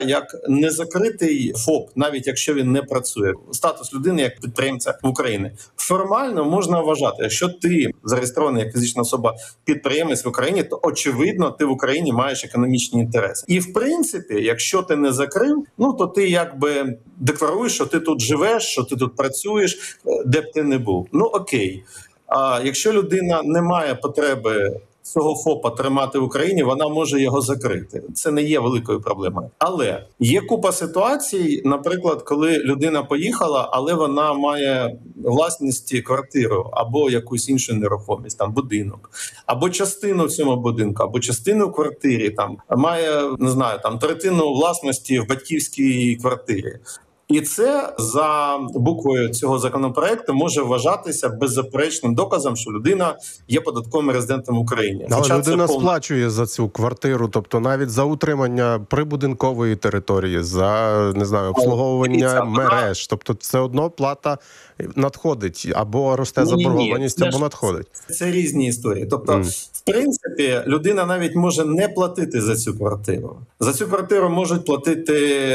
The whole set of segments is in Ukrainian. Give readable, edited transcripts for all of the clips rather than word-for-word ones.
як незакритий ФОП, навіть якщо він не працює. Статус людини як підприємця в Україні. Формально можна вважати, якщо ти зареєстрований як фізична особа підприємець в Україні, то очевидно ти в Україні маєш економічні інтереси. І в принципі, якщо ти не закрив, то ти якби декларуєш, що ти тут живеш, що ти тут працюєш, де б ти не був. Окей. А якщо людина не має потреби цього ФОПа тримати в Україні, вона може його закрити. Це не є великою проблемою. Але є купа ситуацій, наприклад, коли людина поїхала, але вона має власність квартиру або якусь іншу нерухомість, там будинок, або частину в цьому будинку, або частину в квартирі, там має, не знаю, там третину власності в батьківській квартирі. І це за буквою цього законопроекту може вважатися беззаперечним доказом, що людина є податковим резидентом України. Але людина сплачує за цю квартиру, тобто навіть за утримання прибудинкової території, за, не знаю, обслуговування мереж. Тобто все одно плата надходить, або росте заборгованість, або надходить. Це різні історії. Тобто, в принципі, людина навіть може не платити за цю квартиру. За цю квартиру можуть платити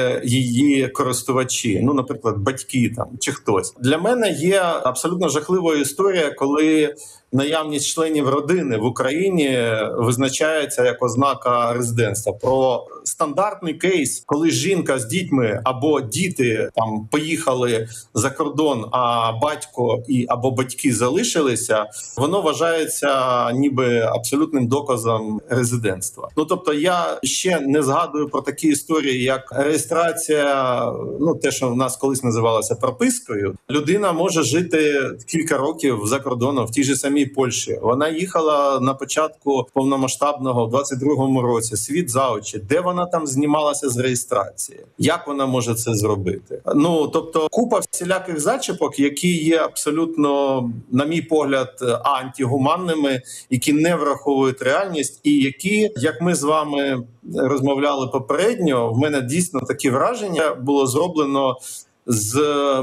її користувачі, наприклад, батьки там чи хтось. Для мене є абсолютно жахливою історія, коли наявність членів родини в Україні визначається як ознака резидентства. Про стандартний кейс, коли жінка з дітьми або діти там поїхали за кордон, а батько або батьки залишилися, воно вважається ніби абсолютним доказом резидентства. Тобто я ще не згадую про такі історії, як реєстрація, те, що в нас колись називалося пропискою. Людина може жити кілька років за кордоном в тій же самій Польщі. Вона їхала на початку повномасштабного в 22-му році, світ за очі. Де вона там знімалася з реєстрації? Як вона може це зробити? Тобто купа всіляких зачіпок, які є абсолютно, на мій погляд, антигуманними, які не враховують реальність і які, як ми з вами розмовляли попередньо, в мене дійсно такі враження було зроблено з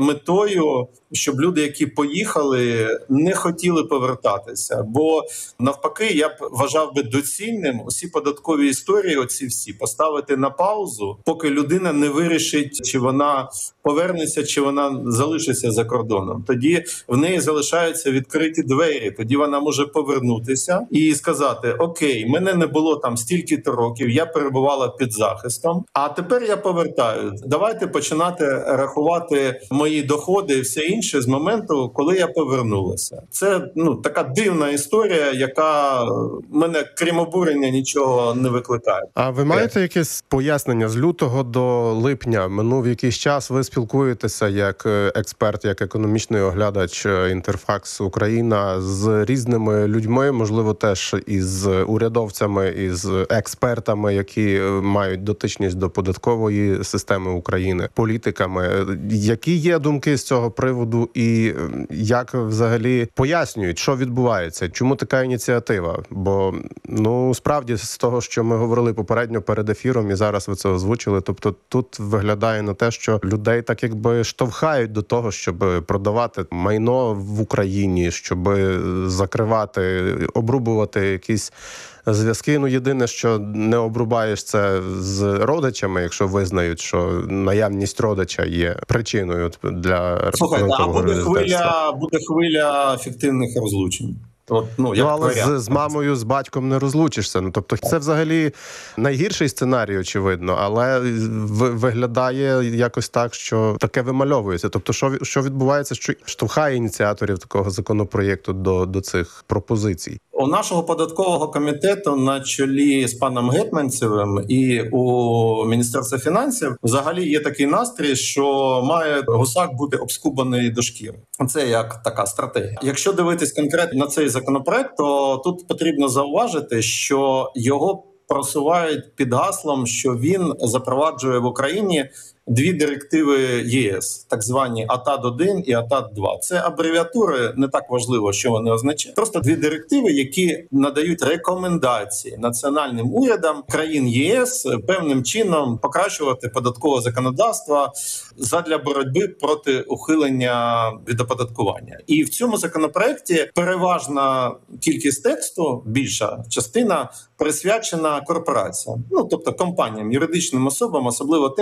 метою, щоб люди, які поїхали, не хотіли повертатися. Бо навпаки, я б вважав би доцільним усі податкові історії, оці всі, поставити на паузу, поки людина не вирішить, чи вона повернеться, чи вона залишиться за кордоном. Тоді в неї залишаються відкриті двері. Тоді вона може повернутися і сказати: окей, мене не було там стільки-то років, я перебувала під захистом, а тепер я повертаюсь. Давайте починати рахувати мої доходи і все інше з моменту, коли я повернулася. Це така дивна історія, яка мене, крім обурення, нічого не викликає. А ви маєте якесь пояснення? З лютого до липня минув якийсь час, ви спілкуєтеся як експерт, як економічний оглядач Інтерфакс Україна з різними людьми, можливо, теж із урядовцями, із експертами, які мають дотичність до податкової системи України, політиками. Які є думки з цього приводу і як взагалі пояснюють, що відбувається? Чому така ініціатива? Бо, справді, з того, що ми говорили попередньо перед ефіром, і зараз ви це озвучили, тобто тут виглядає на те, що людей так якби штовхають до того, щоб продавати майно в Україні, щоб закривати, обрубувати якісь зв'язки. Єдине, що не обрубаєш це з родичами, якщо визнають, що наявність родича є причиною для податкового резидентства. Буде хвиля фіктивних розлучень. Але з мамою, з батьком не розлучишся. Тобто це взагалі найгірший сценарій, очевидно, але виглядає якось так, що таке вимальовується. Тобто що відбувається, що штовхає ініціаторів такого законопроєкту до цих пропозицій? У нашого податкового комітету на чолі з паном Гетманцевим і у Міністерства фінансів взагалі є такий настрій, що має гусак бути обскубаний до шкіри. Це як така стратегія. Якщо дивитись конкретно на цей законопроект, то тут потрібно зауважити, що його просувають під гаслом, що він запроваджує в Україні дві директиви ЄС, так звані АТАД-1 і АТАД-2. Це абревіатури, не так важливо, що вони означають. Просто дві директиви, які надають рекомендації національним урядам країн ЄС певним чином покращувати податкове законодавство задля боротьби проти ухилення від оподаткування. І в цьому законопроекті переважна кількість тексту, більша частина, присвячена корпораціям, ну тобто компаніям, юридичним особам, особливо тим,